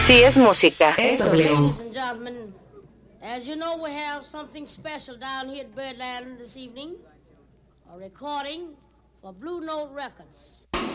Si es música, es W. Ladies and gentlemen, as you know, we have something special down here at Birdland this evening. A recording for Blue Note Records.